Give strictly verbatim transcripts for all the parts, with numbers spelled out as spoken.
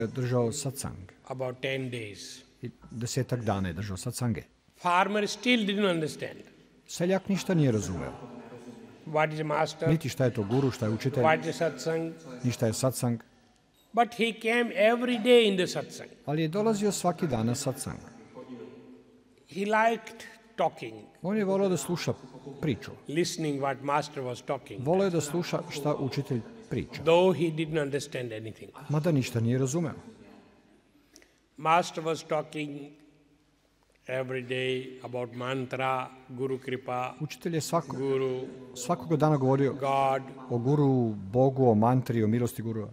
držao satsang. About ten days. I desetak dana je držao satsange. Farmer still didn't understand. Seljak ništa nije razumeo. What is a master? Niti šta je to guru, šta je učitelj, What is satsang? ni šta je satsang. But he came every day in the satsang. Ali je dolazio svaki dan na satsang. He liked talking, On je voleo da sluša priču. listening what master was talking. Voleo je da sluša šta učitelj priča. Though he didn't understand anything. Mada ništa nije razumeo. Master was talking every day about mantra, Guru Kripa, Učitelj je svako, Guru, svakoga dana govorio God. o guru, Bogu, o mantri, o milosti gurua.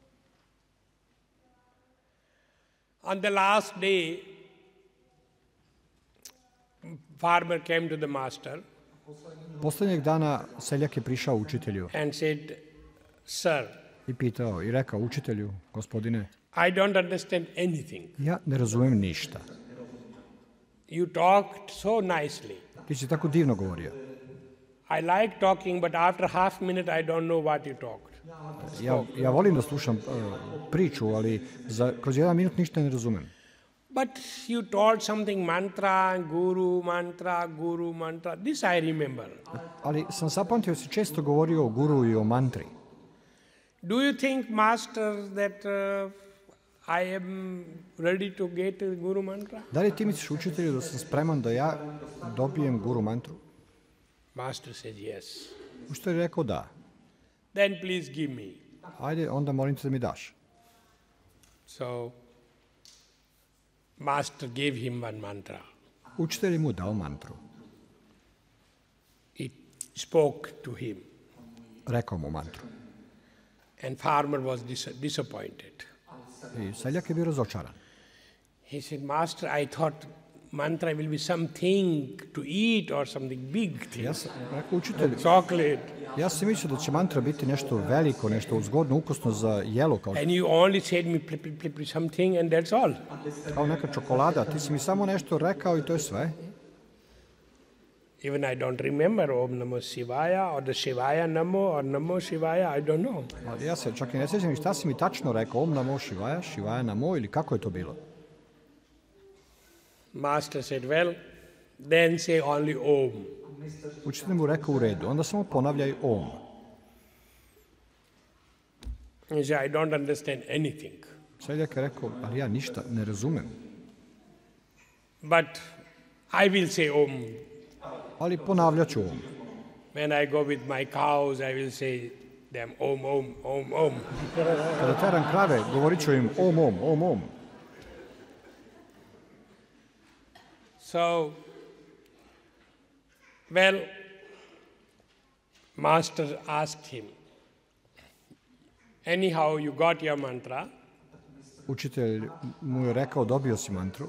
On the last day, farmer came to the master Poslednjeg dana seljak je prišao učitelju and said, Sir, i pitao i rekao učitelju, gospodine, I don't understand anything. ja ne razumem ništa. You talked so nicely. Ti si tako divno govorio. I like talking, but after half minute I don't know what you talked. Ja, ja volim da slušam uh, priču, ali za, kroz jedan minut ništa ne razumem. But you told something mantra, guru, mantra, guru, mantra. This I remember. Ali sam zapamtio si često govorio o guru i o mantri. Do you think, master, that uh, I am ready to get a guru mantra? Da li ti misliš učitelju da sam spreman da ja dobijem guru mantru? Master said yes. Učitelj je rekao da. Then please give me. Ajde, onda molim te da mi daš. So, master gave him one mantra. Učitelj je mu dao mantru. He spoke to him. Rekao mu mantru. And farmer was dis- disappointed. I seljak je bio razočaran. He said, Master, I thought mantra will be something to eat or something big thing. Ja sam rekao učitelju, Chocolate. ja sam mislio da će mantra biti nešto veliko, nešto zgodno, ukusno za jelo, kao, And you only said me plip, plip, plip, something and that's all. kao neka čokolada. Ti si mi samo nešto rekao i to je sve. Even I don't remember Om Namo Shivaya or the Shivaya Namo or Namo Shivaya, I don't know. Ali ja se čak i ne sjećam šta si mi tačno rekao, Om Namo Šivaja, Šivaja Namo ili kako je to bilo. Master said, well, then say only Om. Učitelj mu rekao u redu, onda samo ponavljaj Om. He said, I don't understand anything. Seljak je rekao, ali ja ništa ne razumem. But I will say Om. Ali ponavljat ću Om. When I go with my cows, I will say them Om, Om, Om, Om. Kada teram krave, govorit ću im Om, Om, Om, Om. So, well, master asked him, anyhow, you got your mantra. Učitelj mu je rekao, dobio si mantru.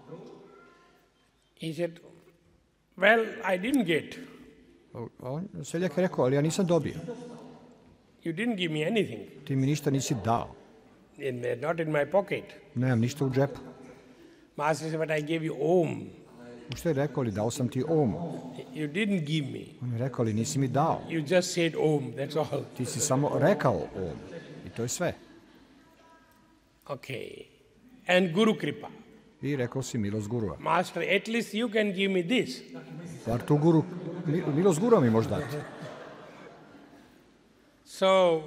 He said, well, I didn't get. A on, seljak je rekao, ali ja nisam dobio. You didn't give me anything. Ti mi ništa nisi dao. In, not in my pocket. Nemam ništa u džepu. Master said, but I gave you Om. Učitelj je rekao, ali dao sam ti Om. You didn't give me. On je rekao, ali nisi mi dao. You just said Om, that's all. Ti si samo rekao Om. I to je sve. Okay. And Guru Kripa. I rekao si milost gurua. Master, at least you can give me this. Bar tu guru, milost gurua mi može dati. So,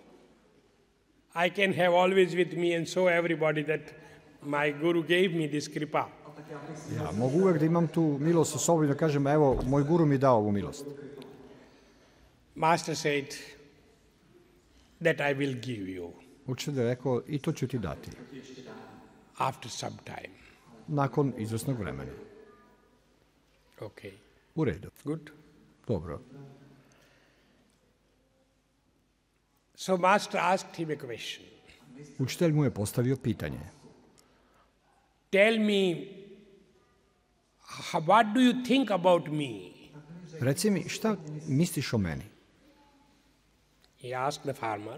I can have always with me and show everybody that my Guru gave me this Kripa. Ja mogu uvek da imam tu milost sa sobom i da kažem, evo, moj guru mi dao ovu milost. Master said that I will give you Učitelj je rekao, i to ću ti dati. after some time. Nakon izvesnog vremena. Okay. U redu. Good. Dobro. So Master asked him a question. Učitelj mu je postavio pitanje. Tell me, what do you think about me? Reci mi, šta misliš o meni? He asked the farmer.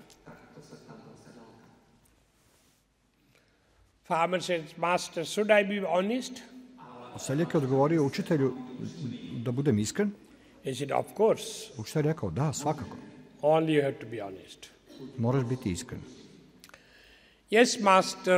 Farmer said, Master, should I be honest? Seljak je odgovorio učitelju da budem iskren. He said, of course. Učitelj je rekao, da, svakako. Only you have to be honest. Moraš biti iskren. Yes, Master.